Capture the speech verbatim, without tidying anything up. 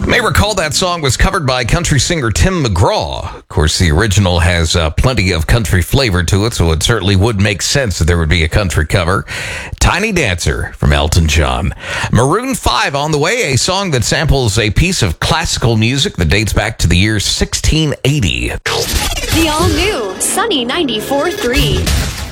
may recall that song was covered by country singer Tim McGraw. Of course, the original has uh, plenty of country flavor to it, so it certainly would make sense that there would be a country cover. Tiny Dancer from Elton John. Maroon five on the way, a song that samples a piece of classical music that dates back to the year sixteen eighty. The all-new Sunny ninety-four point three.